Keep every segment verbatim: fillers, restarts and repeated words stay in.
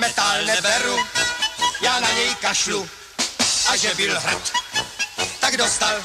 metal neberu, já na něj kašlu. A že byl hrd, tak dostal.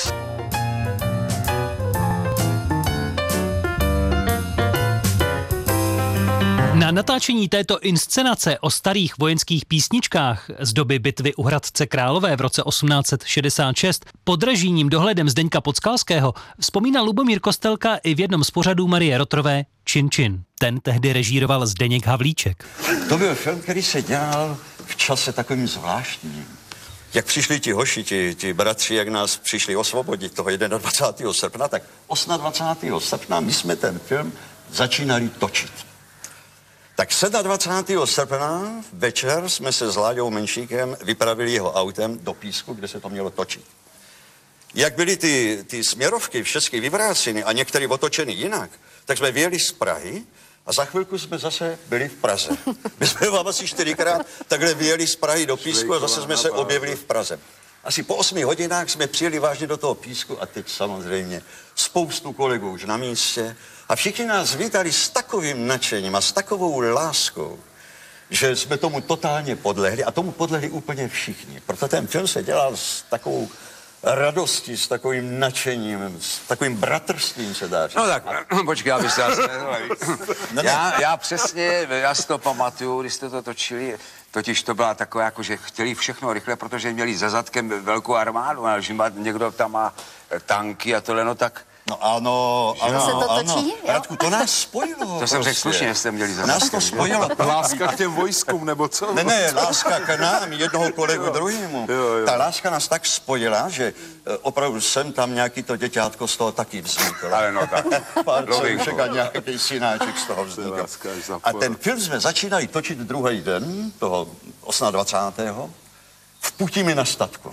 Na natáčení této inscenace o starých vojenských písničkách z doby bitvy u Hradce Králové v roce osmnáct set šedesát šest pod režijním dohledem Zdeňka Podskalského vzpomíná Lubomír Kostelka i v jednom z pořadů Marie Rotrové Čin Čin. Ten tehdy režíroval Zdeněk Havlíček. To byl film, který se dělal v čase takovým zvláštním. Jak přišli ti hoši, ti, ti bratři, jak nás přišli osvobodit toho dvacátého prvního srpna, tak dvacátého osmého srpna my jsme ten film začínali točit. Tak dvacátého sedmého srpna večer jsme se s Láďou Menšíkem vypravili jeho autem do Písku, kde se to mělo točit. Jak byly ty, ty směrovky všechny vyvráceny a některé otočeny jinak, tak jsme vyjeli z Prahy a za chvilku jsme zase byli v Praze. My jsme vám asi čtyřikrát takhle vyjeli z Prahy do Písku a zase jsme se objevili v Praze. Asi po osmi hodinách jsme přijeli vážně do toho Písku a teď samozřejmě spoustu kolegů už na místě a všichni nás vítali s takovým nadšením a s takovou láskou, že jsme tomu totálně podlehli a tomu podlehli úplně všichni. Proto ten film se dělal s takovou radostí, s takovým nadšením, s takovým bratrstvím se dá říct. No tak, počkej, aby se asi já, já přesně, já si to pamatuju, když jste to točili, totiž to byla taková, jako, že chtěli všechno rychle, protože měli za zadkem velkou armádu, a že má, někdo tam má tanky a tohle, no tak... No ano, ano, se to ano. točí, Radku, to nás spojilo. To jsem řekl slušně, že jste měli za Nás zadkem. to spojilo. Láska k těm vojskům, nebo co? Ne, ne, láska k nám, jednoho kolegu jo. druhému. Jo, jo. Ta láska nás tak spojila, že opravdu jsem tam nějaký to děťátko z toho taky vznikl. Ale no tak. Pár a nějaký synáček z toho vznikl. A ten film jsme začínali točit druhý den, toho dvacátého osmého v Putimi na statku.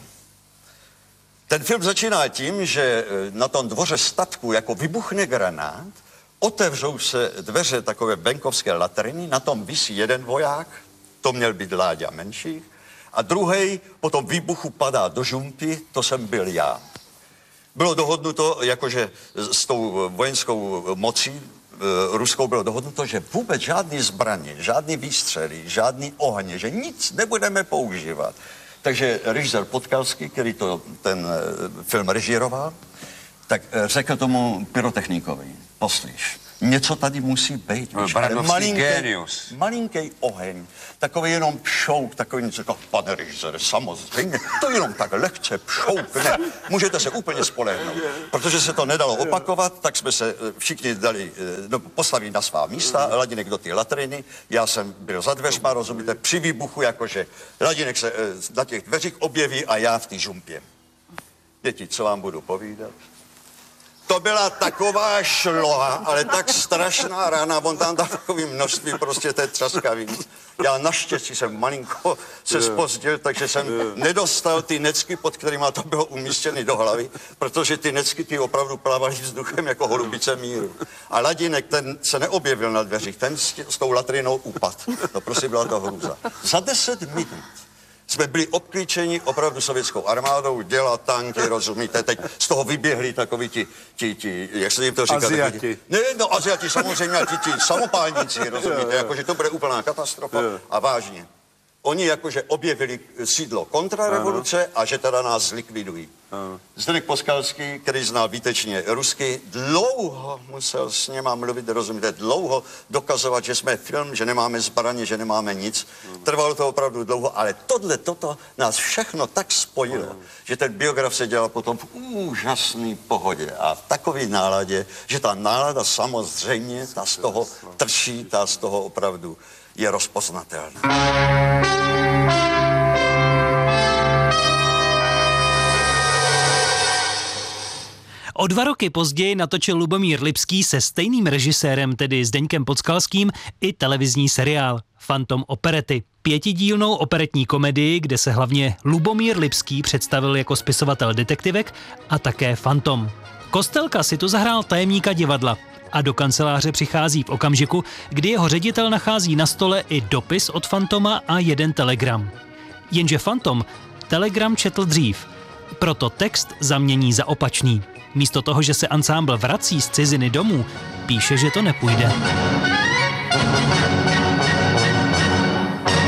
Ten film začíná tím, že na tom dvoře statku jako vybuchne granát, otevřou se dveře takové benkovské latriny, na tom visí jeden voják, to měl být Láďa Menšík, a druhej po tom výbuchu padá do žumpy, to jsem byl já. Bylo dohodnuto, jakože s tou vojenskou mocí ruskou bylo dohodnuto, že vůbec žádný zbraně, žádný výstřely, žádný ohně, že nic nebudeme používat. Takže režisér Podskalský, který to, ten film režíroval, tak řekl tomu pyrotechnikovi, poslyš, něco tady musí být. Malinký oheň, takový jenom pšouk, takový něco, jako, pane režisére, samozřejmě, to jenom tak lehce pšoukne. Můžete se úplně spolehnout. Protože se to nedalo opakovat, tak jsme se všichni dali, no, postavili na svá místa, Ladinek do té latriny, já jsem byl za dveřma, rozumíte, při výbuchu, jakože Ladinek se na těch dveřích objeví a já v té žumpě. Děti, co vám budu povídat? To byla taková šloha, ale tak strašná rána, on tam dal takový množství prostě té třaskaviny. Já naštěstí jsem malinko se zpozdil, takže jsem nedostal ty necky, pod kterýma to bylo umístěny do hlavy, protože ty necky ty opravdu plávaly vzduchem jako holubice míru. A Ladinek, ten se neobjevil na dveřích, ten s, s tou latrinou upad. No prostě byla to hrůza. Za deset minut jsme byli obklíčeni opravdu sovětskou armádou, dělat tanky, rozumíte, teď z toho vyběhli takoví ti, ti, ti jak se jim to říká? Aziati. Ne, no Aziati samozřejmě, ti, ti samopálníci, rozumíte, jakože to bude úplná katastrofa a vážně. Oni jakože objevili sídlo kontrarevoluce a že teda nás zlikvidují. Zdeněk Podskalský, který znal výtečně rusky, dlouho musel s něma mluvit, rozumíte, dlouho dokazovat, že jsme film, že nemáme zbraně, že nemáme nic. Trvalo to opravdu dlouho, ale tohle, toto nás všechno tak spojilo, že ten biograf se dělal potom v úžasné pohodě a v takové náladě, že ta nálada samozřejmě, ta z toho trší, ta z toho opravdu je rozpoznatelná. O dva roky později natočil Lubomír Lipský se stejným režisérem, tedy Zdeňkem Podskalským, i televizní seriál Fantom operety. Pětidílnou operetní komedii, kde se hlavně Lubomír Lipský představil jako spisovatel detektivek a také fantom. Kostelka si tu zahrál tajemníka divadla a do kanceláře přichází v okamžiku, kdy jeho ředitel nachází na stole i dopis od fantoma a jeden telegram. Jenže fantom telegram četl dřív, proto text zamění za opačný. Místo toho, že se ansámbl vrací z ciziny domů, píše, že to nepůjde.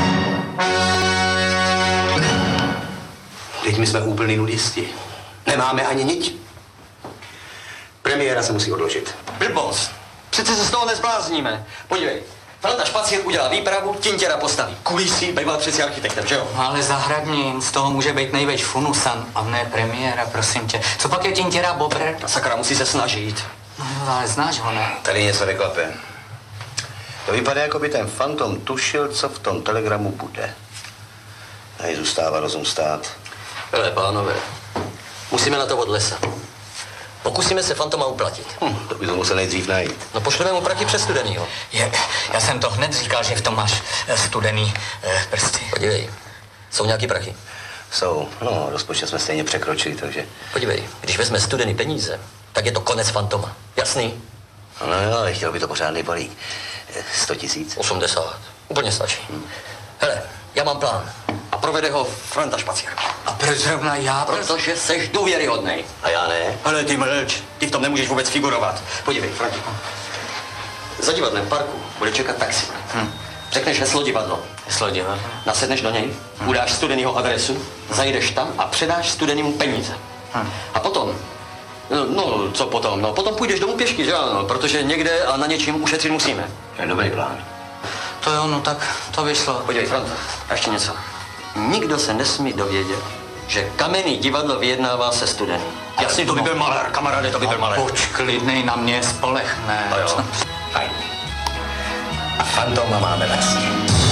my jsme úplný nudisti. Nemáme ani niť. Premiéra se musí odložit. Blbost. Přece se z toho nezblázníme. Podívej, Franta Špacír udělá výpravu, Tintěra postaví kulisy, býval přeci architektem, že jo? Ale zahradnín, z toho může být největší funusan a ne premiéra, prosím tě. Co pak je Tintěra Bobr? Ta sakra musí se snažit. No, ale znáš ho, ne? Tady něco neklape. To vypadá, jako by ten fantom tušil, co v tom telegramu bude. A zůstává rozum stát. Hele, pánové, musíme na to od lesa. Pokusíme se fantoma uplatit. Hm, to by to musel nejdřív najít. No pošleme mu prachy přes studenýho. Je, já jsem to hned říkal, že v tom máš eh, studený eh, prsty. Podívej, jsou nějaký prachy? Jsou, no, rozpočet jsme stejně překročili, takže... Podívej, když vezme studený peníze, tak je to konec fantoma. Jasný? No jo, ale chtěl by to pořádný balík. Sto tisíc. osmdesát. Úplně stačí. Hmm. Hele, já mám plán. A provede ho Franta Špacír. A proč zrovna já? Protože seš důvěryhodnej. A já ne? Ale ty mlč, ty v tom nemůžeš vůbec figurovat. Podívej, Frantiku. Za divadlem v parku bude čekat taxi. Hm. Řekneš heslo divadlo. Heslo divadlo? Nasedneš do něj, hm. udáš studenýho adresu, zajdeš tam a předáš studenýmu peníze. Hm. A potom, no, no, co potom? No, potom půjdeš domů pěšky, že ano? Protože někde a na něčím ušetřit musíme. To je dobrý plán. To jo, no tak to vyšlo. Podívej, Franta, a ještě něco. Nikdo se nesmí dovědět, že kamenný divadlo vyjednává se studeným. Jasně, to by byl malér, kamaráde, to by byl malér. Poč, klidnej na mě, spolehne. No jo. Fajn. A fantoma máme taky.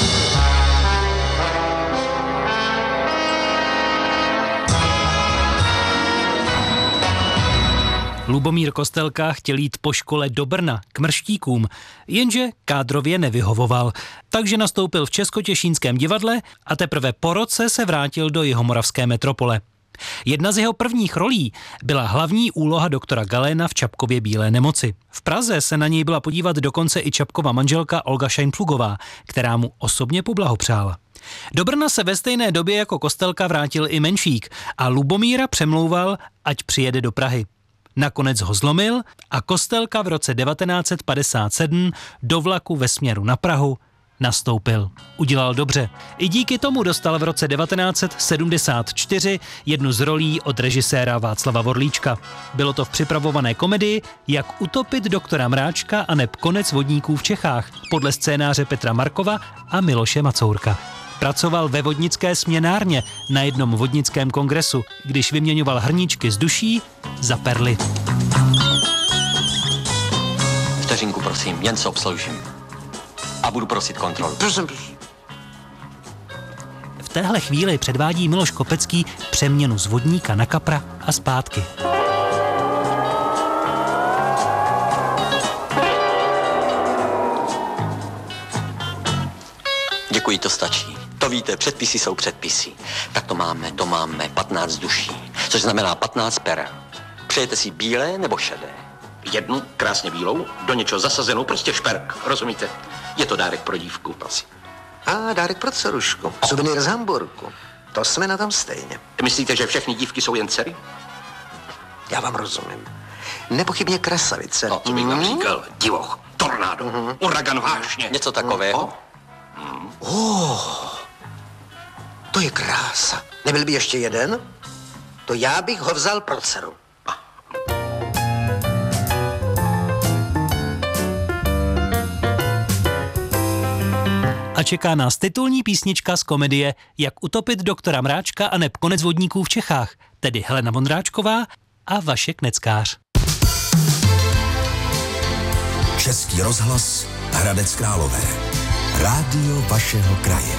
Lubomír Kostelka chtěl jít po škole do Brna k mrštíkům, jenže kádrově nevyhovoval, takže nastoupil v Českotěšínském divadle a teprve po roce se vrátil do jihomoravské metropole. Jedna z jeho prvních rolí byla hlavní úloha doktora Galéna v Čapkově bílé nemoci. V Praze se na něj byla podívat dokonce i Čapkova manželka Olga Šajnplugová, která mu osobně poblahopřála. Do Brna se ve stejné době jako Kostelka vrátil i Menšík a Lubomíra přemlouval, ať přijede do Prahy. Nakonec ho zlomil a Kostelka v roce devatenáct set padesát sedm do vlaku ve směru na Prahu nastoupil. Udělal dobře. I díky tomu dostal v roce devatenáct set sedmdesát čtyři jednu z rolí od režiséra Václava Vorlíčka. Bylo to v připravované komedii Jak utopit doktora Mráčka a neb Konec vodníků v Čechách podle scénáře Petra Markova a Miloše Macourka. Pracoval ve vodnické směnárně na jednom vodnickém kongresu, když vyměňoval hrníčky z duší za perly. Vteřinku, prosím, jen se obsloužím. A budu prosit kontrolu. Prosím, prosím. V téhle chvíli předvádí Miloš Kopecký přeměnu z vodníka na kapra a zpátky. Děkuji, to stačí. To víte, předpisy jsou předpisy. Tak to máme, to máme patnáct duší, což znamená patnáct per. Přejete si bílé nebo šedé? Jednu krásně bílou, do něčeho zasazenou, prostě šperk, rozumíte? Je to dárek pro dívku, prosím. A dárek pro dcerušku. Suvenýr z Hamburku. To jsme na tom stejně. Myslíte, že všechny dívky jsou jen dcery? Já vám rozumím. Nepochybně krasavice. No, co bych vám říkal? Divoch, tornádo, mm-hmm. uragan vášně. Něco takového? Mm. Oh, to je krása. Nebyl by ještě jeden? To já bych ho vzal pro dceru. A čeká nás titulní písnička z komedie Jak utopit doktora Mráčka a neb Konec vodníků v Čechách, tedy Helena Vondráčková a Vašek Neckář. Český rozhlas Hradec Králové. Rádio vašeho kraje.